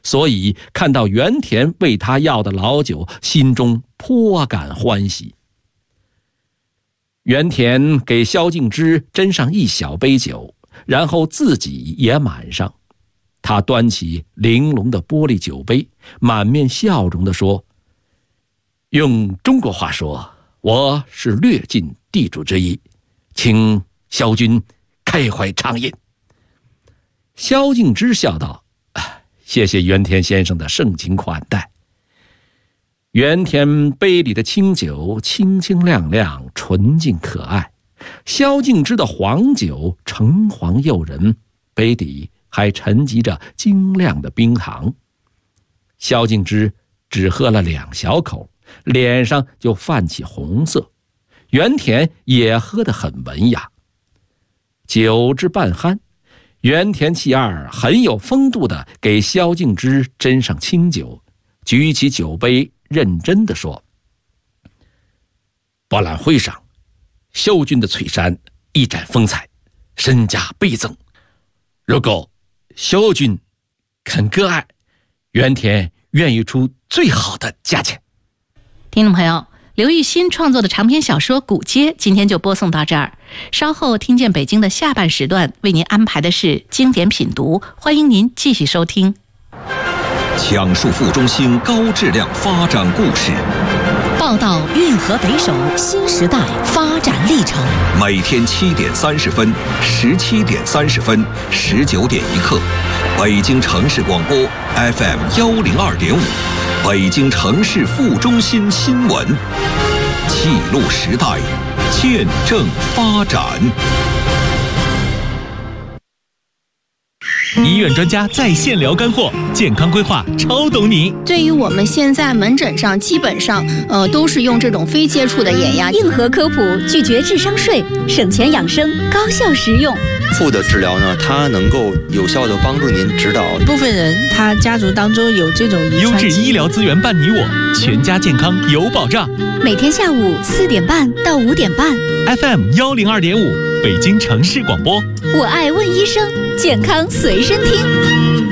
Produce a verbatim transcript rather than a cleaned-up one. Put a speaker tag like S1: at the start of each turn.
S1: 所以看到原田为他要的老酒，心中颇感欢喜。原田给萧敬之斟上一小杯酒，然后自己也满上。他端起玲珑的玻璃酒杯，满面笑容地说：用中国话说，我是略尽地主之谊，请萧君开怀畅饮。萧敬之笑道：谢谢原田先生的盛情款待。原田杯里的清酒清清亮亮，纯净可爱，萧敬之的黄酒橙黄诱人，杯底还沉积着晶亮的冰糖。萧敬之只喝了两小口，脸上就泛起红色。原田也喝得很文雅。酒至半酣，原田其二很有风度地给萧敬之斟上清酒，举起酒杯认真地说：博览会上，萧君的翠山一展风采，身价倍增。如果萧君肯割爱，原田愿意出最好的价钱。
S2: 听众朋友，刘玉新创作的长篇小说《古街》今天就播送到这儿。稍后听见北京的下半时段为您安排的是经典品读，欢迎您继续收听。
S3: 讲述副中心高质量发展故事，
S4: 报道运河北首新时代发展历程。
S3: 每天七点三十分、十七点三十分、十九点一刻，北京城市广播 F M 幺零二点五，北京城市副中心新闻，记录时代，见证发展。
S5: 医院专家在线聊干货，健康规划超懂你。
S6: 对于我们现在门诊上，基本上呃都是用这种非接触的眼压。
S4: 硬核科普，拒绝智商税，省钱养生，高效实用。
S7: 负的治疗呢，它能够有效地帮助您指导。
S8: 部分人他家族当中有这种遗传。
S5: 优质医疗资源伴你我，全家健康有保障。
S4: 每天下午四点半到五点半
S5: ，F M 幺零二点五，北京城市广播。
S4: 我爱问医生，健康随身听。